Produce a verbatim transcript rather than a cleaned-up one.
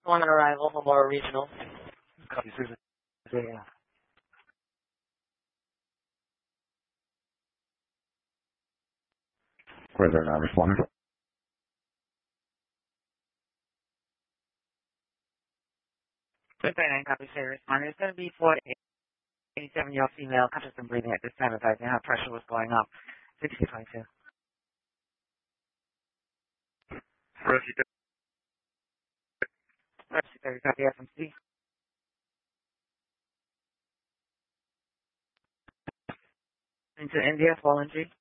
One on arrival, Memorial Regional. Copy, Susan. Yeah. Weather nine responding. three thirty-nine, copy, sir. Responder. It's going to be for eighty-seven-year-old female, conscious and breathing at this time, advising how pressure was going up. sixty twenty-two. Rosie, Mercy thirty, copy, F M C. Into India, Fallen G.